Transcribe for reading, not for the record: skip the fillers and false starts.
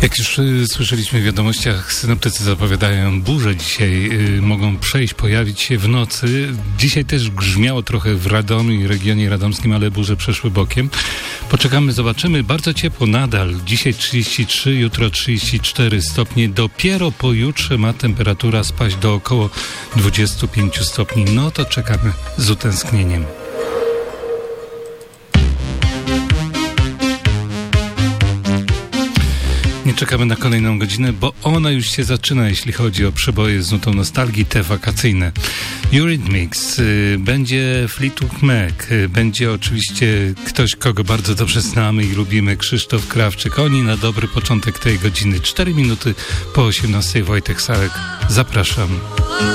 Jak już słyszeliśmy w wiadomościach, synoptycy zapowiadają burze dzisiaj, mogą pojawić się w nocy. Dzisiaj też grzmiało trochę w Radomiu i regionie radomskim, ale burze przeszły bokiem. Poczekamy, zobaczymy. Bardzo ciepło nadal. Dzisiaj 33, jutro 34 stopnie. Dopiero pojutrze ma temperatura spaść do około 25 stopni. No to czekamy z utęsknieniem. Nie czekamy na kolejną godzinę, bo ona już się zaczyna, jeśli chodzi o przeboje z nutą nostalgii, te wakacyjne. Eurythmics, będzie Fleetwood Mac, będzie oczywiście ktoś, kogo bardzo dobrze znamy i lubimy, Krzysztof Krawczyk. Oni na dobry początek tej godziny. 4 minuty po 18:00. Wojtek Sałek, zapraszam.